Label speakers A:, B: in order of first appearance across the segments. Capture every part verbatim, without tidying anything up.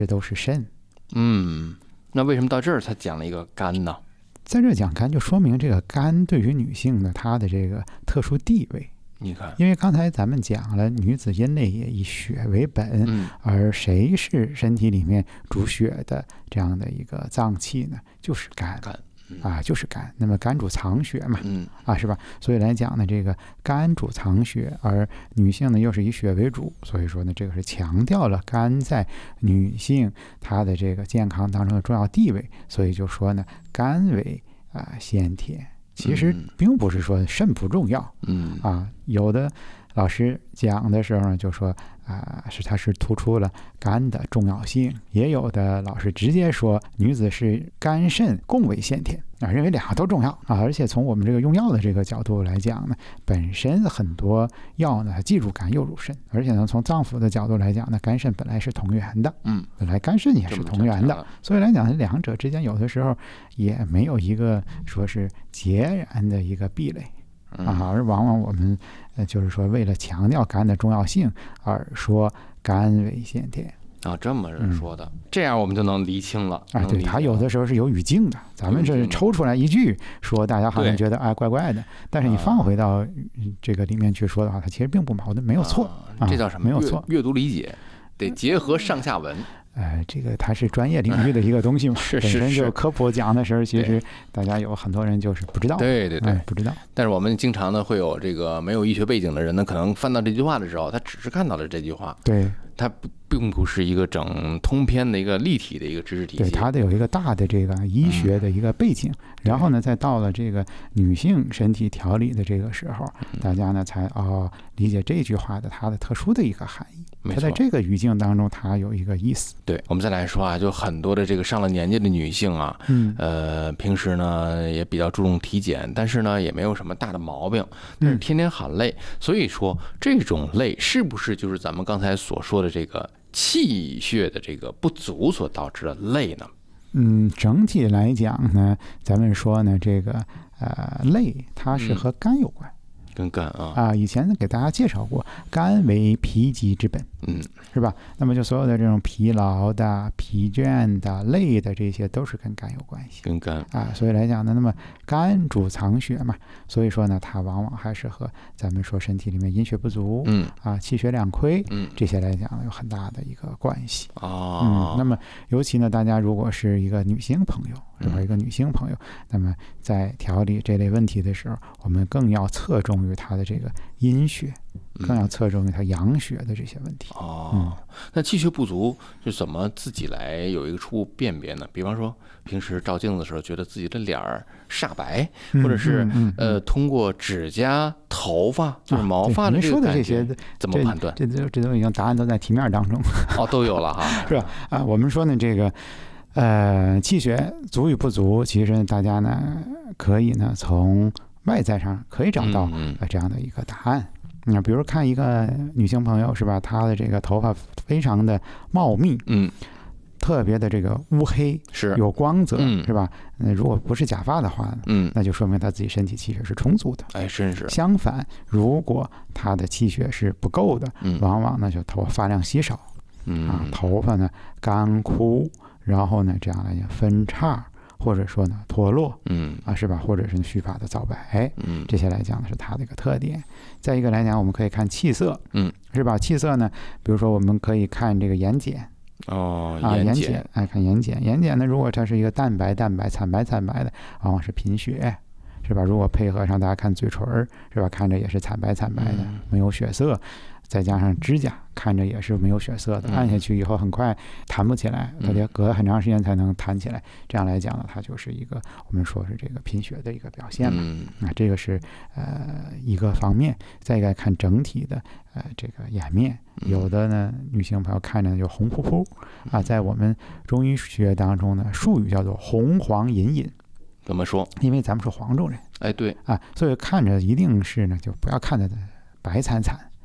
A: 这都是肾。
B: 嗯，那为什么到这儿才讲了一个肝呢？
A: 在这讲肝，就说明这个肝对于女性呢，它的这个特殊地位。
B: 你看，
A: 因为刚才咱们讲了，女子阴内也以血为本，
B: 嗯，
A: 而谁是身体里面主血的这样的一个脏器呢？就是肝。
B: 肝。
A: 啊，就是肝。那么肝主藏血嘛，
B: 嗯，
A: 啊，是吧？所以来讲呢，这个肝主藏血，而女性呢又是以血为主，所以说呢，这个是强调了肝在女性她的这个健康当中的重要地位。所以就说呢，肝为啊先天。其实并不是说肾不重要，
B: 嗯
A: 啊，有的老师讲的时候呢，就说啊，是它是突出了肝的重要性。也有的老师直接说，女子是肝肾共为先天啊，认为两个都重要啊。而且从我们这个用药的这个角度来讲呢，本身很多药呢既入肝又入肾，而且呢从脏腑的角度来讲呢，肝肾本来是同源的，
B: 嗯，
A: 本来肝肾也是同源的，所以来讲两者之间有的时候也没有一个说是截然的一个壁垒。啊，而往往我们呃，就是说为了强调肝的重要性而说肝为先天
B: 啊，这么人说的，嗯、这样我们就能理清了。
A: 啊，对，它有的时候是有语境的，咱们这抽出来一句说，大家好像觉得哎怪怪的，但是你放回到这个里面去说的话，它其实并不矛盾，没有错。
B: 啊、这叫什么？
A: 没有错，
B: 阅读理解得结合上下文。
A: 呃，这个它是专业领域的一个东西嘛，
B: 是是是，
A: 本身就科普讲的时候，其实大家有很多人就是不知道，
B: 对对对、
A: 哎，不知道。
B: 但是我们经常呢会有这个没有医学背景的人呢，可能翻到这句话的时候，他只是看到了这句话，
A: 对，
B: 它并不是一个整通篇的一个立体的一个知识体系，
A: 对，它得有一个大的这个医学的一个背景，嗯、然后呢，再到了这个女性身体调理的这个时候，
B: 嗯、
A: 大家呢才哦理解这句话的它的特殊的一个含义。
B: 它
A: 在这个语境当中，它有一个意思。
B: 对，我们再来说啊，就很多的这个上了年纪的女性啊，
A: 嗯，
B: 呃，平时呢也比较注重体检，但是呢也没有什么大的毛病，但是天天喊累，嗯、所以说这种累是不是就是咱们刚才所说的这个气血的这个不足所导致的累呢？
A: 嗯，整体来讲呢，咱们说呢，这个呃累它是和肝有关。
B: 嗯跟肝啊
A: 啊，以前给大家介绍过，肝为脾疾之本，
B: 嗯，
A: 是吧？那么就所有的这种疲劳的、疲倦的、累的，这些都是跟肝有关系，
B: 跟肝
A: 啊，所以来讲呢，那么肝主藏血嘛，所以说呢，它往往还是和咱们说身体里面阴血不足，
B: 嗯，
A: 啊，气血两亏，
B: 嗯，
A: 这些来讲有很大的一个关系
B: 啊、哦。
A: 嗯，那么尤其呢，大家如果是一个女性朋友，是吧？一个女性朋友，那么在调理这类问题的时候，我们更要侧重于她的这个阴血，更要侧重于她阳血的这些问题。
B: 哦，嗯、那气血不足是怎么自己来有一个初步辨别呢？比方说，平时照镜子的时候，觉得自己的脸儿煞白，
A: 嗯、
B: 或者是、
A: 嗯嗯、
B: 呃，通过指甲、头发，就是毛发的这个感觉，
A: 啊、您说的这些
B: 怎么判断？
A: 这这都这都已经答案都在题面当中。
B: 哦，都有了哈，
A: 是吧？啊，我们说呢，这个。呃，气血足与不足，其实大家呢可以呢从外在上可以找到呃这样的一个答案。那、嗯、比如看一个女性朋友是吧，她的这个头发非常的茂密，
B: 嗯，
A: 特别的这个乌黑，
B: 是
A: 有光泽，
B: 嗯、
A: 是吧？那如果不是假发的话，
B: 嗯，
A: 那就说明她自己身体气血是充足的。
B: 哎，真是。
A: 相反，如果她的气血是不够的，
B: 嗯、
A: 往往呢就头发发量稀少，
B: 嗯
A: 啊，头发呢干枯。然后呢，这样来讲分叉，或者说呢脱落，
B: 嗯
A: 啊是吧？或者是须发的早白，
B: 嗯，
A: 这些来讲呢是它的一个特点。再一个来讲，我们可以看气色，
B: 嗯，
A: 是吧？气色呢，比如说我们可以看这个眼睑，
B: 哦，
A: 啊眼
B: 睑，
A: 哎看眼睑，眼睑呢，如果它是一个淡白淡白、惨白惨白的，往往是贫血，是吧？如果配合上大家看嘴唇，是吧？看着也是惨白惨白的，
B: 嗯、
A: 没有血色。再加上指甲看着也是没有血色的，按下去以后很快弹不起来，它得隔很长时间才能弹起来。这样来讲呢，它就是一个我们说是这个贫血的一个表现嘛。
B: 嗯、
A: 啊，这个是呃一个方面。再一个看整体的呃这个颜面，有的呢女性朋友看着就红扑扑啊，在我们中医学当中呢，术语叫做红黄隐隐。
B: 怎么说？
A: 因为咱们是黄种人，
B: 哎对
A: 啊，所以看着一定是呢，就不要看着白惨惨。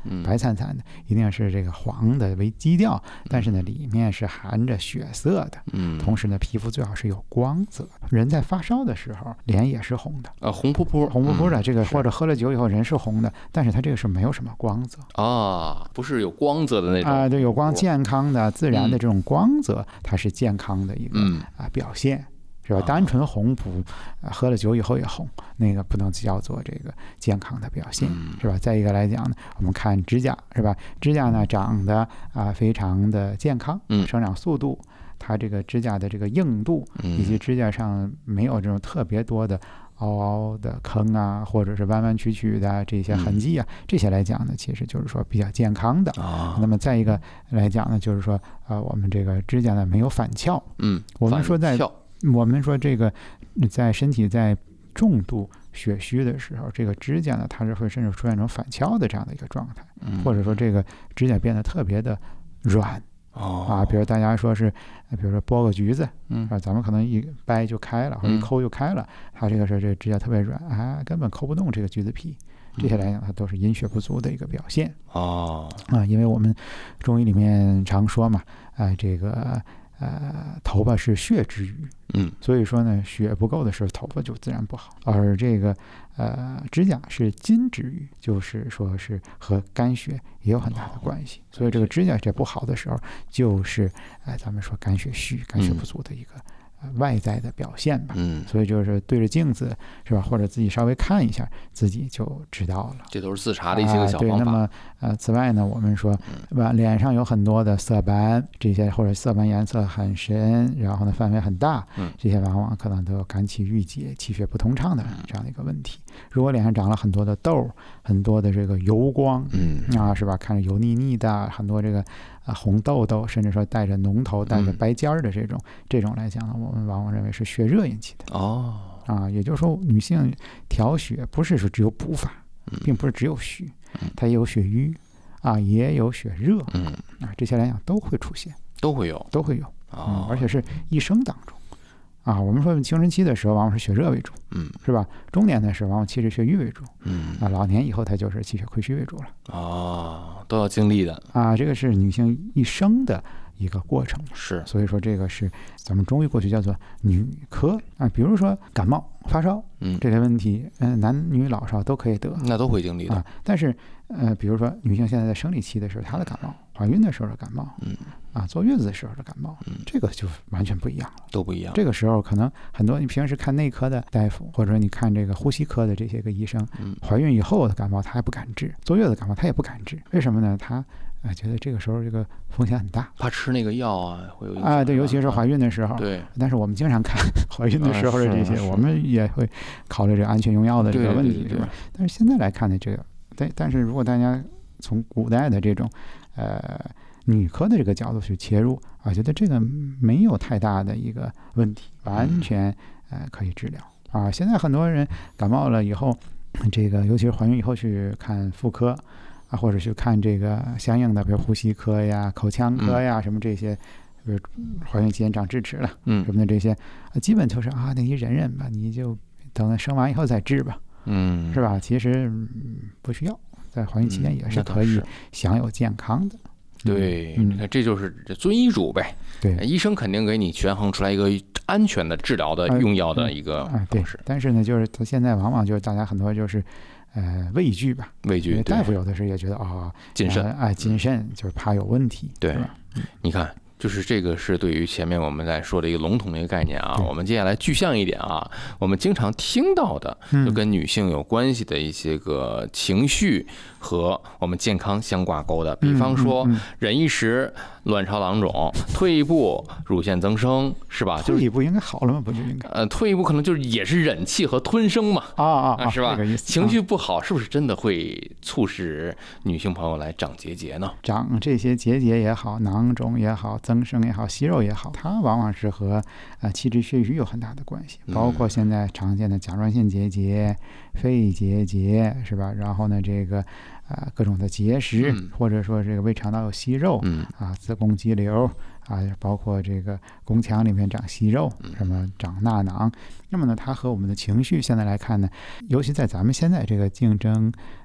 B: 嗯
A: 白灿灿的，一定是这个黄的为基调，但是呢里面是含着血色的。
B: 嗯，
A: 同时呢皮肤最好是有光泽。人在发烧的时候脸也是红的，
B: 啊，红扑扑，
A: 红扑扑的，这个
B: 嗯
A: 或者喝了酒以后人是红的，但是它这个是没有什么光泽
B: 啊，不是有光泽的那种
A: 啊，对，有光健康的自然的
B: 嗯
A: 这种光泽，它是健康的一个
B: 嗯
A: 啊表现。是吧？
B: 啊
A: 单纯红扑，啊喝了酒以后也红，那个不能叫做这个健康的表现，
B: 嗯
A: 是吧？再一个来讲呢，我们看指甲，是吧？指甲呢长得啊非常的健康，
B: 嗯
A: 生长速度，它这个指甲的这个硬度，以及
B: 嗯
A: 指甲上没有这种特别多的凹凹的坑啊，或者是弯弯曲曲的这些痕迹啊，这些来讲呢，其实就是说比较健康的。
B: 啊，
A: 那么再一个来讲呢，就是说呃我们这个指甲呢没有反翘，
B: 嗯，
A: 我们说在
B: 反翘
A: 我们说这个在身体在重度血虚的时候，这个指甲呢，它是会甚至出现一种反翘的这样的一个状态，
B: 嗯
A: 或者说这个指甲变得特别的软
B: 哦
A: 啊。比如大家说是，比如说剥个橘子
B: 嗯
A: 啊，咱们可能一掰就开了，或者一抠就开了，它这个是这个指甲特别软啊，根本抠不动这个橘子皮。这些来讲，它都是阴血不足的一个表现
B: 哦，
A: 啊。因为我们中医里面常说嘛，啊，这个。呃，头发是血之余，
B: 嗯
A: 所以说呢，血不够的时候，头发就自然不好。而这个呃，指甲是筋之余，就是说是和肝血也有很大的关系。所以这个指甲这不好的时候，就是哎、呃，咱们说肝血虚、肝血不足的一个、呃、外在的表现吧。
B: 嗯，
A: 所以就是对着镜子是吧，或者自己稍微看一下，自己就知道了。
B: 这都是自查的一些个小
A: 啊、对，
B: 方法。
A: 那么呃，此外呢，我们说，吧，脸上有很多的色斑，这些或者色斑颜色很深，然后呢范围很大，
B: 嗯
A: 这些往往可能都有肝气郁结、气血不通畅的这样的一个问题。如果脸上长了很多的痘，很多的这个油光，
B: 嗯
A: 啊，是吧？看着油腻腻的，很多这个啊红痘痘，甚至说带着脓头、带着白尖儿的这种，这种来讲呢，我们往往认为是血热引起的。
B: 哦，
A: 啊，也就是说，女性调血不是说只有补法，并不是只有虚，它也有血瘀啊，也有血热，
B: 嗯
A: 啊，这些来讲都会出现，
B: 都会有
A: 都会有，
B: 哦
A: 嗯，而且是一生当中，啊，我们说青春期的时候往往是血热为主，
B: 嗯
A: 是吧？中年的时候往往气滞血瘀为主，
B: 嗯
A: 啊，老年以后它就是气血亏虚为主了，
B: 哦，都要经历的，
A: 啊，这个是女性一生的一个过程。
B: 是
A: 所以说这个是咱们中医过去叫做女科啊，比如说感冒、发烧，
B: 嗯
A: 这类问题，嗯、呃，男女老少都可以得，
B: 那都会经历的
A: 啊。但是，呃，比如说女性现在在生理期的时候，她的感冒，怀孕的时候的感冒，
B: 嗯
A: 啊，坐月子的时候的感冒，
B: 嗯
A: 这个就完全不一样了。
B: 都不一样。
A: 这个时候可能很多你平时看内科的大夫，或者你看这个呼吸科的这些个医生，
B: 嗯
A: 怀孕以后的感冒他还不敢治，坐月子感冒他也不敢治，为什么呢？他啊、呃、觉得这个时候这个风险很大。
B: 怕吃那个药啊，会有影响
A: 啊，对，尤其是怀孕的时候。
B: 对，
A: 但是我们经常看怀孕的时候的这些，
B: 啊是是
A: 我们也会考虑这个安全用药的这个问题，
B: 对对对对
A: 是吧？但是现在来看呢，这个，但但是如果大家从古代的这种呃女科的这个角度去切入，我觉得这个没有太大的一个问题，完全呃可以治疗啊。现在很多人感冒了以后，这个尤其是怀孕以后去看妇科。啊，或者去看这个相应的，比如呼吸科呀、口腔科呀，嗯、什么这些，比如怀孕期间长智齿了，
B: 嗯，
A: 什么的这些，啊，基本就是啊，那你忍忍吧，你就等生完以后再治吧，
B: 嗯，
A: 是吧？其实、嗯、不需要，在怀孕期间也是可以享有健康的。
B: 嗯、对，
A: 嗯、
B: 你看这就是遵医嘱呗。
A: 对，
B: 医生肯定给你权衡出来一个安全的治疗的、呃、用药的一个
A: 啊，对。但是呢，就是他现在往往就是大家很多就是。呃，畏惧吧，
B: 畏惧。
A: 因为大夫有的时候也觉得啊，哦、
B: 谨慎，
A: 哎、呃，谨慎，就是怕有问题，
B: 对
A: 吧？
B: 你看，就是这个是对于前面我们在说的一个笼统的一个概念啊。我们接下来具象一点啊，我们经常听到的，就跟女性有关系的一些个情绪和我们健康相挂钩的，比方说忍一时卵巢囊肿，退一步乳腺增生，是吧？
A: 退一步应该好了吗？不就应该？
B: 呃，退一步可能就是也是忍气和吞声嘛。
A: 啊啊啊，
B: 是吧？
A: 这个意思。
B: 情绪不好，是不是真的会促使女性朋友来长结节呢？
A: 长这些结节也好，囊肿也好，增生也好，息肉也好，它往往是和呃气滞血瘀有很大的关系，包括现在常见的甲状腺结节、肺结节，是吧？然后呢，这个。啊，各种的结石，
B: 嗯、
A: 或者说这个胃肠道有息肉，
B: 嗯、
A: 啊，子宫肌瘤啊，包括这个宫腔里面长息肉，什么长纳囊。那么呢，它和我们的情绪现在来看呢，尤其在咱们现在这个竞争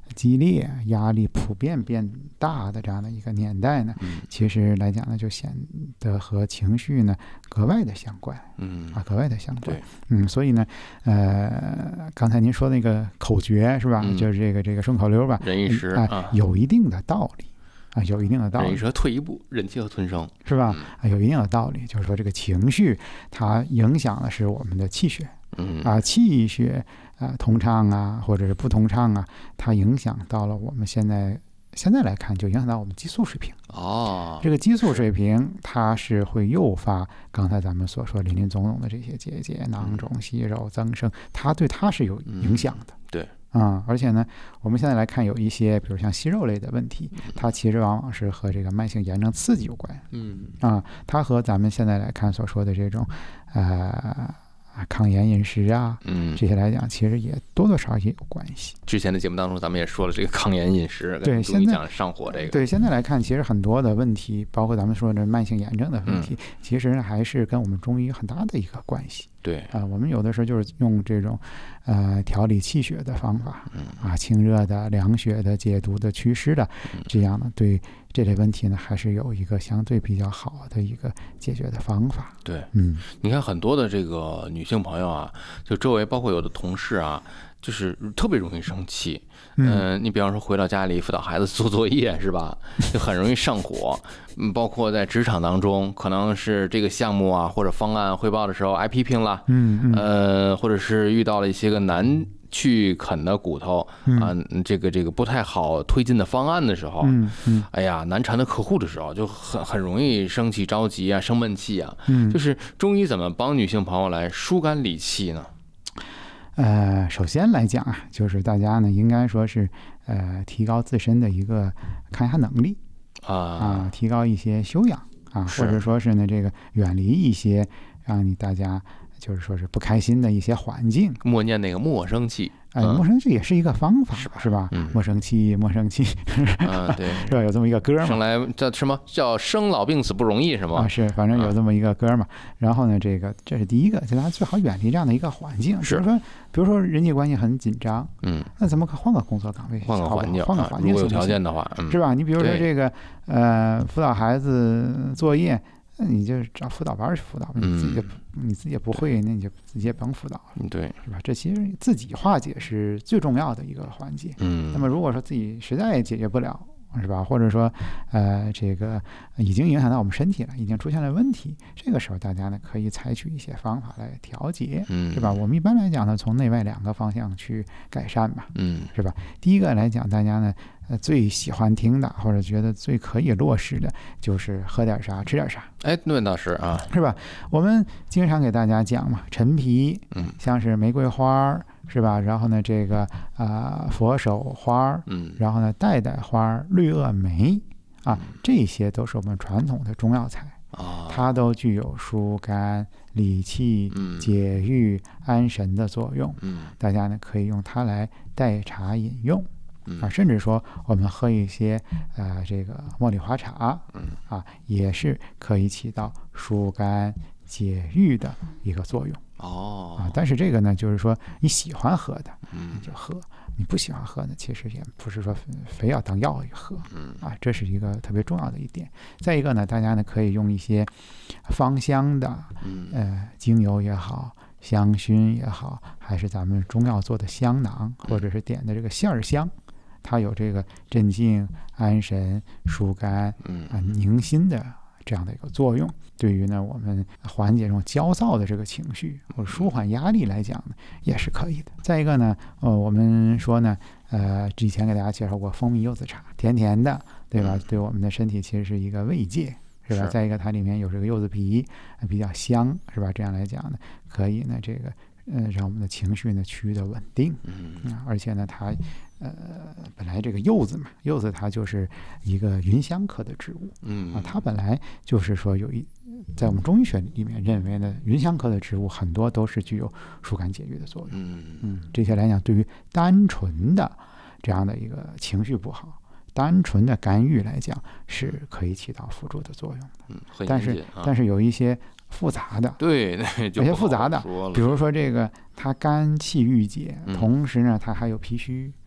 A: 激烈、压力普遍变大的这样的一个年代呢，
B: 嗯
A: 其实来讲呢，就显得和情绪呢格外的相关
B: 嗯
A: 啊，格外的相关
B: 对。
A: 嗯，所以呢，呃，刚才您说那个口诀是吧？
B: 嗯
A: 就是这个这个顺口溜吧，
B: 忍一时
A: 啊、
B: 啊，
A: 有一定的道理啊，有一定的道理
B: 忍一时退一步，忍气和吞声，
A: 是吧？
B: 嗯
A: 啊，有一定的道理，就是说这个情绪它影响的是我们的气血
B: 嗯
A: 啊，气血啊通畅啊，或者是不通畅啊，它影响到了我们现在现在来看，就影响到我们激素水平。
B: 哦，
A: 这个激素水平，它是会诱发刚才咱们所说林林总总的这些结节、囊肿、息肉、增生，它对它是有影响的。
B: 嗯对
A: 啊、而且呢，我们现在来看有一些，比如像息肉类的问题，它其实往往是和这个慢性炎症刺激有关
B: 嗯
A: 啊、它和咱们现在来看所说的这种呃抗炎饮食啊
B: 嗯，
A: 这些来讲，其实也多多少少也有关系。
B: 之前的节目当中咱们也说了这个抗炎饮食，
A: 对现在
B: 讲上火这个，
A: 对，现在来看，其实很多的问题，包括咱们说的慢性炎症的问题，其实还是跟我们中医很大的一个关系。
B: 对
A: 啊、我们有的时候就是用这种呃调理气血的方法
B: 嗯
A: 啊，清热的、凉血的、解毒的、祛湿的，这样呢，对这类问题呢，还是有一个相对比较好的一个解决的方法。
B: 对，
A: 嗯
B: 你看很多的这个女性朋友啊，就周围包括有的同事啊，就是特别容易生气。
A: 嗯
B: 嗯，你比方说回到家里辅导孩子做作业是吧，就很容易上火。嗯，包括在职场当中，可能是这个项目啊或者方案汇报的时候挨批评了，
A: 嗯嗯
B: 呃，或者是遇到了一些个难去啃的骨头啊，这个这个不太好推进的方案的时候，
A: 嗯嗯
B: 哎呀，难缠的客户的时候，就很很容易生气、着急啊，生闷气啊。
A: 嗯，
B: 就是中医怎么帮女性朋友来疏肝理气呢？
A: 呃，首先来讲啊，就是大家呢应该说是呃提高自身的一个抗压能力啊、
B: 啊，
A: 提高一些修养啊，
B: 是
A: 或者说是呢这个远离一些让你大家就是说是不开心的一些环境。
B: 默念那个莫生气，
A: 哎，
B: 嗯
A: 莫生气也是一个方法，
B: 是吧
A: 是吧？
B: 嗯
A: 莫生气，莫生气，
B: 嗯，对，
A: 是吧？有这么一个歌
B: 生
A: 嘛？
B: 来叫什么叫生老病死不容易是
A: 啊，
B: 吗？
A: 是，反正有这么一个歌嘛。然后呢，这个这是第一个，就大家最好远离这样的一个环境。
B: 是
A: 比如说，比如说人际关系很紧张，
B: 嗯，
A: 那咱们可换个工作岗位，
B: 换个
A: 好不好
B: 环境，啊
A: 换个环境
B: 如果有条
A: 行不行
B: 件的话，嗯，
A: 是吧？你比如说
B: 对
A: 这个呃，辅导孩子作业，那你就找辅导班儿去辅导，你自己就你自己也不会，那你就自己也甭辅导了，
B: 嗯对，
A: 是吧？这其实自己化解是最重要的一个环节。
B: 嗯，
A: 那么如果说自己实在解决不了，是吧？或者说，呃，这个已经影响到我们身体了，已经出现了问题，这个时候大家呢可以采取一些方法来调节，
B: 嗯，
A: 是吧？我们一般来讲呢，从内外两个方向去改善吧，
B: 嗯，
A: 是吧？第一个来讲，大家呢，呃，最喜欢听的或者觉得最可以落实的，就是喝点啥吃点啥，
B: 哎，那倒是啊，
A: 是吧？我们经常给大家讲嘛，陈皮，
B: 嗯，
A: 像是玫瑰花，是吧？然后呢，这个啊、呃、佛手花，
B: 嗯，
A: 然后呢，代代花、绿萼梅啊，这些都是我们传统的中药材，
B: 啊，
A: 它都具有疏肝、理气、
B: 嗯
A: 解郁、安神的作用。
B: 嗯
A: 大家呢可以用它来代茶饮用
B: 嗯
A: 啊，甚至说我们喝一些呃这个茉莉花茶，
B: 嗯
A: 啊，也是可以起到疏肝解郁的一个作用
B: 哦
A: 啊。但是这个呢，就是说你喜欢喝的
B: 嗯
A: 你就喝，你不喜欢喝呢，其实也不是说非非要当药去喝
B: 嗯
A: 啊，这是一个特别重要的一点。再一个呢，大家呢可以用一些芳香的
B: 嗯
A: 呃精油也好，香薰也好，还是咱们中药做的香囊，或者是点的这个线儿香，它有这个镇静、安神、疏肝
B: 嗯
A: 啊、宁心的这样的一个作用。对于呢我们缓解这种焦躁的这个情绪或者舒缓压力来讲呢，也是可以的。再一个呢，呃，我们说呢，呃，之前给大家介绍过蜂蜜柚子茶，甜甜的，对吧？对我们的身体其实是一个慰藉，是吧？
B: 是
A: 再一个，它里面有这个柚子皮，呃比较香，是吧？这样来讲呢，可以呢这个呃让我们的情绪呢趋于的稳定。
B: 嗯
A: 啊，而且呢，它呃本来这个柚子嘛，柚子它就是一个芸香科的植物
B: 嗯
A: 啊，它本来就是说有一在我们中医学里面认为呢，芸香科的植物很多都是具有疏肝解郁的作用。
B: 嗯
A: 嗯，这些来讲，对于单纯的这样的一个情绪不好、单纯的肝郁来讲，是可以起到辅助的作用的。
B: 嗯，很
A: 但是
B: 严谨啊
A: 但是有一些复杂的，
B: 对，那就
A: 有些
B: 不好
A: 复杂的
B: 说了
A: 比如说这个它肝气郁结，
B: 嗯
A: 同时呢它还有脾虚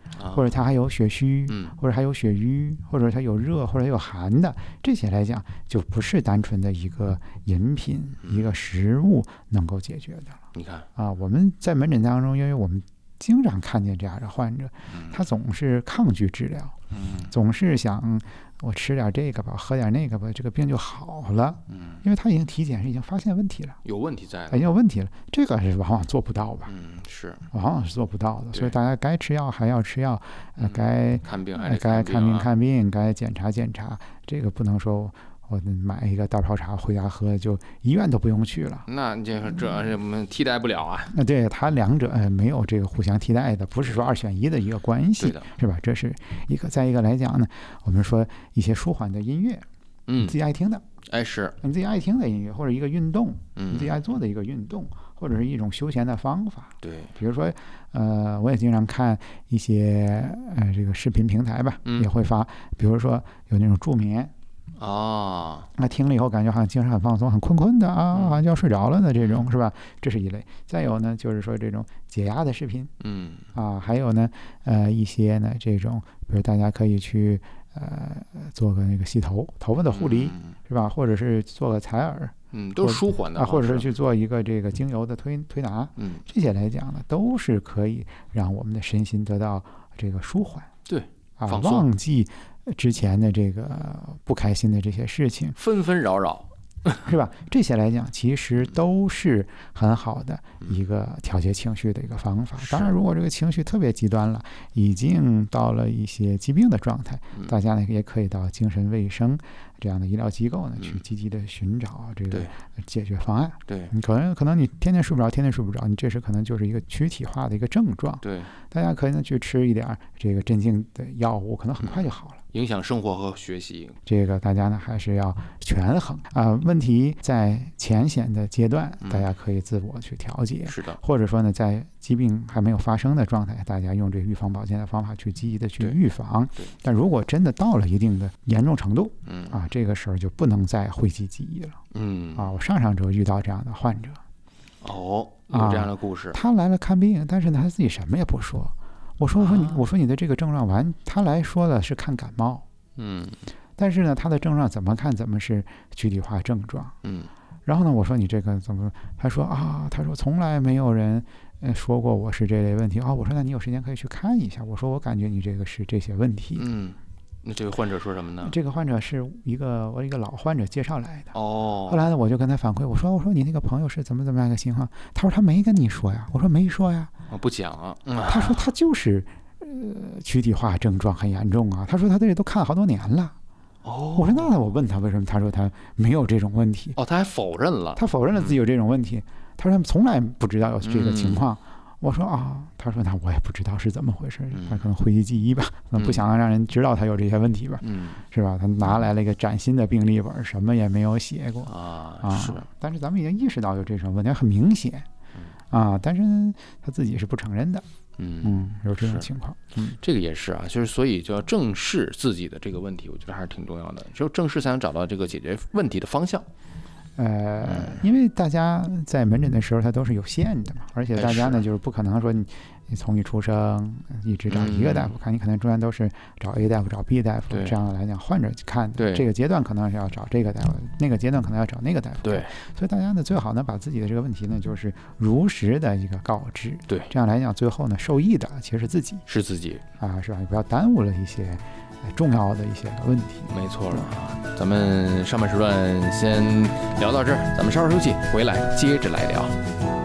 A: 或者它还有血虚，
B: 嗯
A: 或者还有血瘀，或者它有热，或者有寒的，这些来讲就不是单纯的一个饮品、一个食物能够解决的了。
B: 你看
A: 啊，我们在门诊当中，因为我们经常看见这样的患者，他总是抗拒治疗，总是想我吃点这个吧，喝点那个吧，这个病就好了。嗯，因为他已经体检是已经发现问题了，
B: 有问题在了，
A: 已经有问题了，这个是往往做不到吧？
B: 嗯，是，
A: 往往是做不到的。所以大家该吃药还要吃药，呃，该
B: 看病还是
A: 该看
B: 病
A: 病看病，该检查检查，这个不能说。我买一个大泡茶回家喝，就医院都不用去了。
B: 那这这我们替代不了啊。
A: 那对它两者呃没有这个互相替代的，不是说二选一的一个关系，是吧？这是一个。再一个来讲呢，我们说一些舒缓的音乐，
B: 嗯，
A: 自己爱听的，
B: 哎是，
A: 你自己爱听的音乐，或者一个运动，
B: 嗯，
A: 你自己爱做的一个运动，或者是一种休闲的方法。
B: 对，
A: 比如说，呃，我也经常看一些呃这个视频平台吧，
B: 嗯、
A: 也会发，比如说有那种助眠。
B: 哦，
A: 那听了以后感觉好像精神很放松，很困困的啊，好像就要睡着了的这种，是吧？这是一类。再有呢，就是说这种解压的视频，
B: 嗯
A: 啊，还有呢，呃，一些呢这种，比如大家可以去呃做个那个洗头、头发的护理，
B: 嗯、
A: 是吧？或者是做个采耳，
B: 嗯，都是舒缓的
A: 啊，或者是去做一个这个精油的推推拿，
B: 嗯，
A: 这些来讲呢，都是可以让我们的身心得到这个舒缓，
B: 对，
A: 啊，
B: 放松，
A: 忘记之前的这个不开心的这些事情，
B: 纷纷扰扰，
A: 是吧？这些来讲，其实都是很好的一个调节情绪的一个方法。当然，如果这个情绪特别极端了，已经到了一些疾病的状态，大家呢也可以到精神卫生这样的医疗机构呢去积极的寻找这个解决方案。
B: 对，
A: 你可能可能你天天睡不着，天天睡不着，你这时可能就是一个躯体化的一个症状。
B: 对，
A: 大家可能去吃一点这个镇静的药物，可能很快就好了。
B: 影响生活和学习，
A: 这个大家呢还是要权衡啊、呃。问题在浅显的阶段，大家可以自我去调节，
B: 是的，
A: 或者说呢，在疾病还没有发生的状态，大家用这个预防保健的方法去积极的去预防。但如果真的到了一定的严重程度，
B: 嗯
A: 啊，这个时候就不能再讳疾忌医了。
B: 嗯
A: 啊，我上上周遇到这样的患者，
B: 哦，有这样的故事。
A: 啊、他来了看病，但是呢，他自己什么也不说。我说我说你我说你的这个症状完，他来说的是看感冒，
B: 嗯，
A: 但是呢，他的症状怎么看怎么是躯体化症状，
B: 嗯，
A: 然后呢，我说你这个怎么？他说啊，他说从来没有人呃说过我是这类问题啊、哦。我说那你有时间可以去看一下。我说我感觉你这个是这些问题。
B: 嗯，那这个患者说什么呢？
A: 这个患者是一个我一个老患者介绍来的。
B: 哦，
A: 后来呢，我就跟他反馈，我说我说你那个朋友是怎么怎么样一个情况？他说他没跟你说呀。我说没说呀。
B: 我不讲啊。
A: 嗯、他说他就是呃躯体化症状很严重啊。他说他这都看好多年了。
B: 哦，
A: 我说那我问他为什么？他说他没有这种问题。
B: 哦，他还否认了。
A: 他否认了自己有这种问题。嗯、他说他从来不知道有这个情况。嗯、我说啊，他说那我也不知道是怎么回事，
B: 嗯、
A: 他可能讳疾忌医吧，可能不想让人知道他有这些问题吧，
B: 嗯，
A: 是吧？他拿来了一个崭新的病历本，什么也没有写过
B: 啊
A: 啊。
B: 是，
A: 但是咱们已经意识到有这种问题，很明显。啊，但是他自己是不承认的，
B: 嗯
A: 嗯，有这种情况，嗯，
B: 这个也是啊，就是所以就要正视自己的这个问题，我觉得还是挺重要的，只有正视才能找到这个解决问题的方向。
A: 呃，因为大家在门诊的时候，它都是有限的嘛，而且大家呢，
B: 哎、
A: 就是不可能说你你从一出生一直找一个大夫看，嗯、你可能中间都是找 A 大夫、找 B 大夫，这样来讲患者看的。
B: 对，
A: 这个阶段可能是要找这个大夫，那个阶段可能要找那个大夫。
B: 对，
A: 所以大家呢，最好呢把自己的这个问题呢，就是如实的一个告知。
B: 对，
A: 这样来讲，最后呢受益的其实是自己，
B: 是自己
A: 啊，是吧？你不要耽误了一些重要的一些问题。
B: 没错了啊，咱们上半时段先聊到这儿，咱们稍事休息，回来接着来聊。